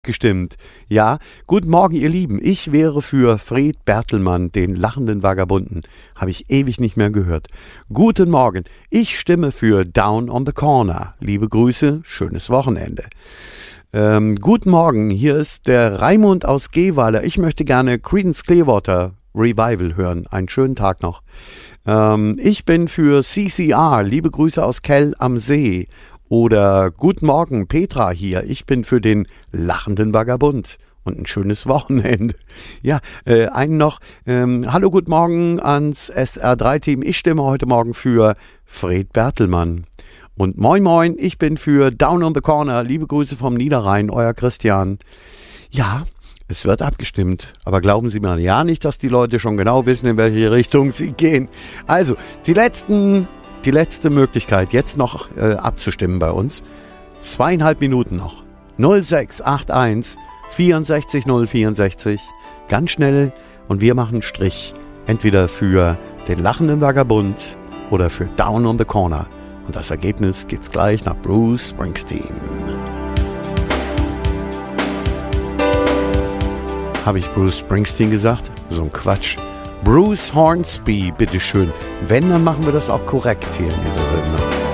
abgestimmt. Ja, guten Morgen, ihr Lieben. Ich wäre für Fred Bertelmann, den lachenden Vagabunden. Habe ich ewig nicht mehr gehört. Guten Morgen. Ich stimme für Down on the Corner. Liebe Grüße, schönes Wochenende. Guten Morgen, hier ist der Raimund aus Gehweiler. Ich möchte gerne Creedence Clearwater Revival hören. Einen schönen Tag noch. Ich bin für CCR. Liebe Grüße aus Kell am See. Oder guten Morgen, Petra hier. Ich bin für den lachenden Vagabund. Und ein schönes Wochenende. Ja, einen noch. Hallo, guten Morgen ans SR3-Team. Ich stimme heute Morgen für Fred Bertelmann. Und moin moin, ich bin für Down on the Corner. Liebe Grüße vom Niederrhein, euer Christian. Ja, es wird abgestimmt. Aber glauben Sie mir ja nicht, dass die Leute schon genau wissen, in welche Richtung sie gehen. Also, die letzte Möglichkeit, jetzt noch abzustimmen bei uns. 2,5 Minuten noch. 0681 64 064. Ganz schnell. Und wir machen einen Strich. Entweder für den lachenden Vagabund oder für Down on the Corner. Und das Ergebnis gibt's gleich nach Bruce Springsteen. Habe ich Bruce Springsteen gesagt? So ein Quatsch. Bruce Hornsby, bitteschön. Wenn, dann machen wir das auch korrekt hier in dieser Sendung.